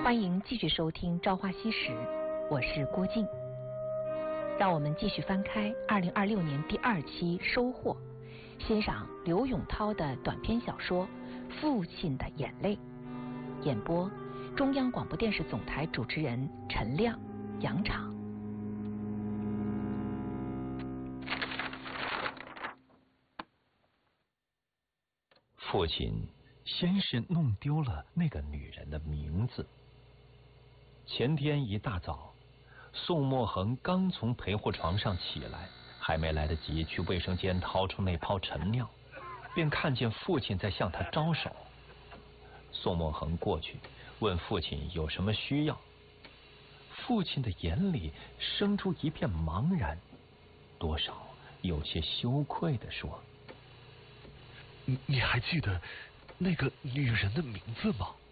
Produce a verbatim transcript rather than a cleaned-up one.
欢迎继续收听《朝花夕拾》，我是郭靖。让我们继续翻开二零二六年第二期收获，欣赏刘永涛的短篇小说《父亲的眼泪》。演播：中央广播电视总台主持人陈亮、杨昶。 父亲先是弄丢了那个女人的名字。前天一大早，宋墨恒刚从陪护床上起来，还没来得及去卫生间掏出那泡陈尿，便看见父亲在向他招手。宋墨恒过去问父亲有什么需要，父亲的眼里生出一片茫然，多少有些羞愧地说： 你你还记得那个女人的名字吗？